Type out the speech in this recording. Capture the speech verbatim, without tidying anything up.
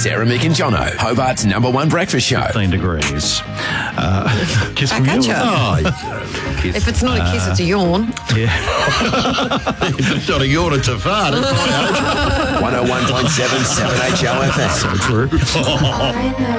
Sarah, Mick and Jono, Hobart's number one breakfast show. fifteen degrees. Uh, kiss I from you. gotcha. Oh, kiss. If it's not a kiss, it's a yawn. Yeah. If it's not a yawn, it's a fart. one oh one point seven, seven H O F M. So true.